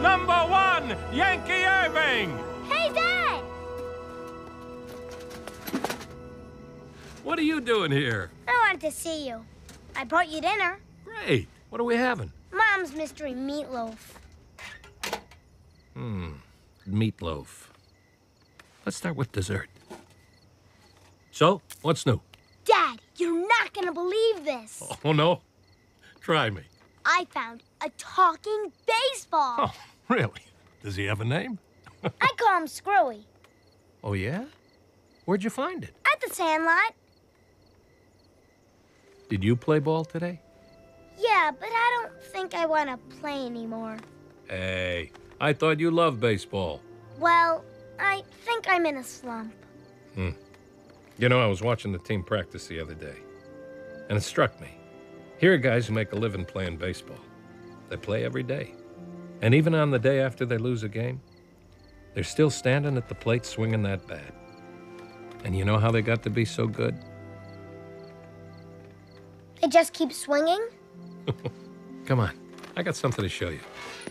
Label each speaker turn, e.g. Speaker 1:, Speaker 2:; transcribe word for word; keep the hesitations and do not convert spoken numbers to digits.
Speaker 1: number one, Yankee Irving!
Speaker 2: Hey, Dad!
Speaker 1: What are you doing here?
Speaker 2: I wanted to see you. I brought you dinner.
Speaker 1: Great. What are we having?
Speaker 2: Mom's mystery meatloaf.
Speaker 1: Hmm, meatloaf. Let's start with dessert. So, what's new?
Speaker 2: Dad, you're not gonna believe this.
Speaker 1: Oh, no? Try me.
Speaker 2: I found a talking baseball.
Speaker 1: Oh, really? Does he have a name?
Speaker 2: I call him Screwy.
Speaker 1: Oh, yeah? Where'd you find it?
Speaker 2: At the Sandlot.
Speaker 1: Did you play ball today?
Speaker 2: Yeah, but I don't think I want to play anymore.
Speaker 1: Hey, I thought you loved baseball.
Speaker 2: Well, I think I'm in a slump.
Speaker 1: Hmm. You know, I was watching the team practice the other day, and it struck me. Here are guys who make a living playing baseball. They play every day. And even on the day after they lose a game, they're still standing at the plate swinging that bat. And you know how they got to be so good?
Speaker 2: They just keep swinging?
Speaker 1: Come on, I got something to show you.